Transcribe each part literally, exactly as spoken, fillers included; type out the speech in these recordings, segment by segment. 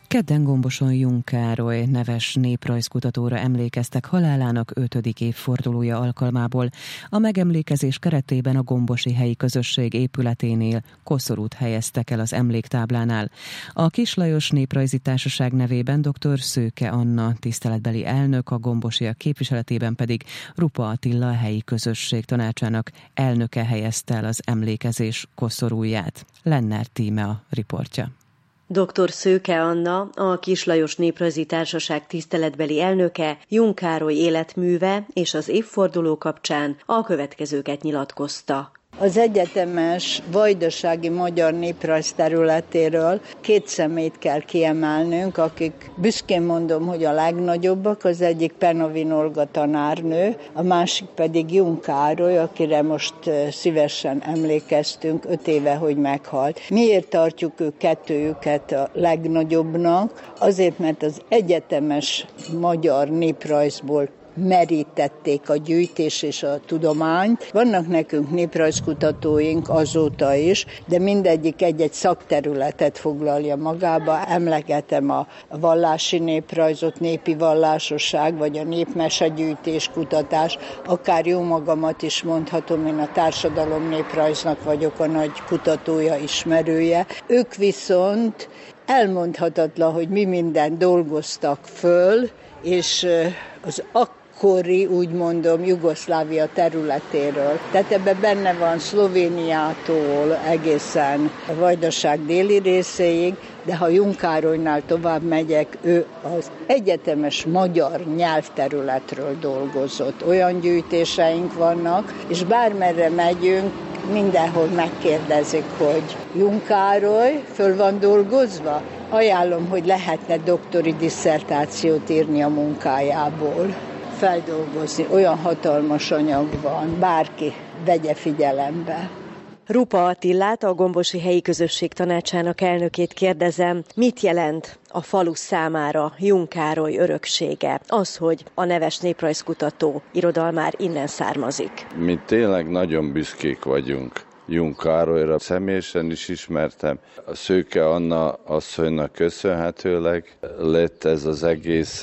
Kedden Gomboson Jung Károly neves néprajzkutatóra emlékeztek halálának ötödik évfordulója alkalmából. A megemlékezés keretében a Gombosi Helyi Közösség épületénél koszorút helyeztek el az emléktáblánál. A Kiss Lajos Néprajzi Társaság nevében dr. Szőke Anna tiszteletbeli elnök, a gombosiak képviseletében pedig Rupa Attila, a helyi közösség tanácsának elnöke helyezte el az emlékezés koszorúját. Lennár Tíme a riportja. dr. Szőke Anna, a Kiss Lajos Néprajzi Társaság tiszteletbeli elnöke, Jung Károly életműve és az évforduló kapcsán a következőket nyilatkozta. Az egyetemes vajdasági magyar néprajz területéről két személyt kell kiemelnünk, akik büszkén mondom, hogy a legnagyobbak, az egyik Penavin Olga tanárnő, a másik pedig Jung Károly, akire most szívesen emlékeztünk, öt éve, hogy meghalt. Miért tartjuk ők kettőjüket a legnagyobbnak? Azért, mert az egyetemes magyar néprajzból merítették a gyűjtés és a tudományt. Vannak nekünk néprajzkutatóink azóta is, de mindegyik egy-egy szakterületet foglalja magába. Emlegetem a vallási néprajzot, népi vallásosság, vagy a népmesegyűjtés kutatás, akár jó magamat is mondhatom, én a társadalomnéprajznak vagyok a nagy kutatója, ismerője. Ők viszont elmondhatatlan, hogy mi mindent dolgoztak föl, és az akkori, úgy mondom, Jugoszlávia területéről. Tehát ebben benne van Szlovéniától egészen a Vajdaság déli részéig, de ha Jung Károlynál tovább megyek, ő az egyetemes magyar nyelvterületről dolgozott. Olyan gyűjtéseink vannak, és bármerre megyünk, mindenhol megkérdezik, hogy Jung Károly föl van dolgozva? Ajánlom, hogy lehetne doktori disszertációt írni a munkájából, feldolgozni. Olyan hatalmas anyag van, bárki vegye figyelembe. Rupa Attilát, a Gombosi Helyi Közösség tanácsának elnökét kérdezem, mit jelent a falu számára Jung Károly öröksége? Az, hogy a neves néprajzkutató irodalmár innen származik. Mi tényleg nagyon büszkék vagyunk Jung Károlyra. Személyesen is ismertem. A Szőke Anna asszonynak köszönhetőleg lett ez az egész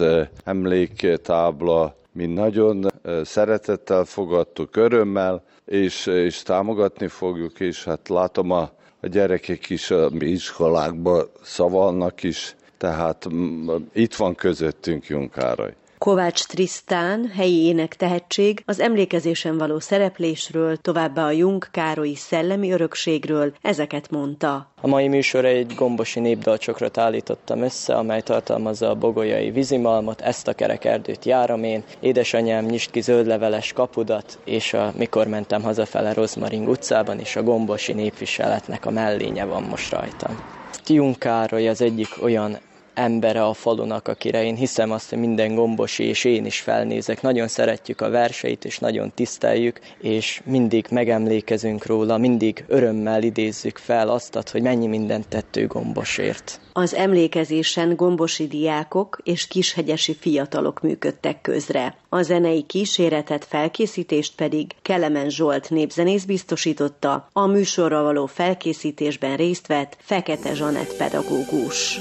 emléktábla. Mi nagyon szeretettel fogadtuk, örömmel, és, és támogatni fogjuk, és hát látom a, a gyerekek is a mi iskolákban szavalnak is, tehát itt van közöttünk Jung Károly. Kovács Trisztán, helyi énektehetség, az emlékezésen való szereplésről, továbbá a Jung Károlyi szellemi örökségről ezeket mondta. A mai műsor egy gombosi népdalcsokrot állítottam össze, amely tartalmazza a bogolyai vízimalmot, ezt a kerekerdőt járom én, édesanyám nyistki zöldleveles kapudat, és a Mikor mentem hazafele Rozmaring utcában, és a gombosi népviseletnek a mellénye van most rajtam. Jung Károly az egyik olyan embere a falunak, akire én hiszem azt, hogy minden gombosi és én is felnézek. Nagyon szeretjük a verseit, és nagyon tiszteljük, és mindig megemlékezünk róla, mindig örömmel idézzük fel azt, hogy mennyi mindent tett ő Gombosért. Az emlékezésen gombosi diákok és kishegyesi fiatalok működtek közre. A zenei kíséretet, felkészítést pedig Kelemen Zsolt népzenész biztosította, a műsorra való felkészítésben részt vett Fekete Zsanett pedagógus.